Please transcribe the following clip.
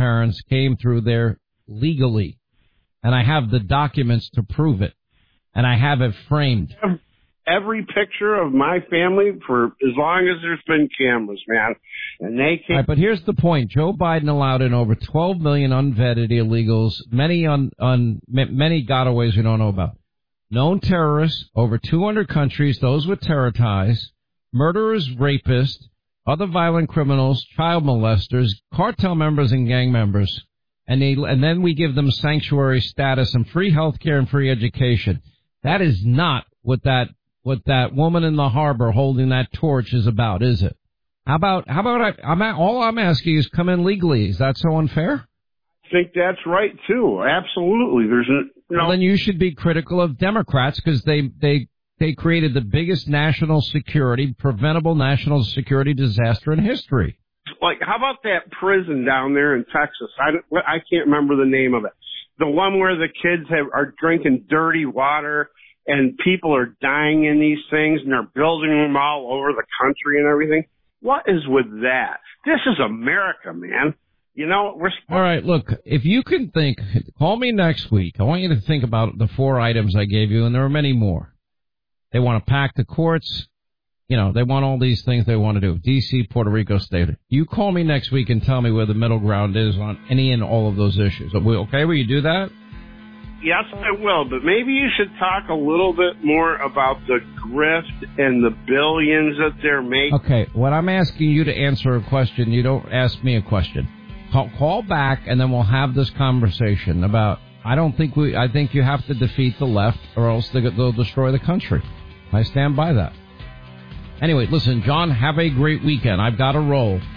grandparents came through there legally, and I have the documents to prove it, and I have it framed. Every picture of my family for as long as there's been cameras, man. And they can't. Right, but here's the point. Joe Biden allowed in over 12 million unvetted illegals, many many gotaways we don't know about. Known terrorists, over 200 countries, those with terror ties, murderers, rapists, other violent criminals, child molesters, cartel members and gang members. And then we give them sanctuary status and free health care and free education. That is not what that woman in the harbor holding that torch is about, is it? How about all I'm asking is come in legally. Is that so unfair? I think that's right too. Absolutely. Well, then you should be critical of Democrats because they created the biggest preventable national security disaster in history. Like, how about that prison down there in Texas? I can't remember the name of it. The one where the kids are drinking dirty water and people are dying in these things and they're building them all over the country and everything. What is with that? This is America, man. You know, all right, look, if you can think, call me next week. I want you to think about the 4 items I gave you, and there are many more. They want to pack the courts. You know, they want all these things they want to do. D.C., Puerto Rico, state. You call me next week and tell me where the middle ground is on any and all of those issues. Okay, will you do that? Yes, I will, but maybe you should talk a little bit more about the grift and the billions that they're making. Okay, when I'm asking you to answer a question, you don't ask me a question. Call back, and then we'll have this conversation about, I think you have to defeat the left, or else they'll destroy the country. I stand by that. Anyway, listen, John, have a great weekend. I've got to roll.